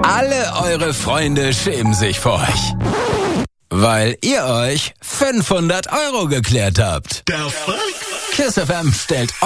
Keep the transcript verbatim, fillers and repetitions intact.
Alle eure Freunde schämen sich vor euch. Weil ihr euch fünfhundert Euro geklärt habt. KISS F M stellt